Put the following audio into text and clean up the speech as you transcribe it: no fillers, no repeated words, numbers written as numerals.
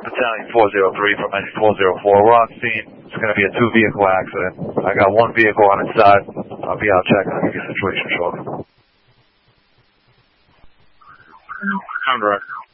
Battalion 403 from engine 404. We're on scene. It's going to be a 2-vehicle accident. I got 1 vehicle on its side. I'll be out checking. I'll give you a situation shortly. I'm director.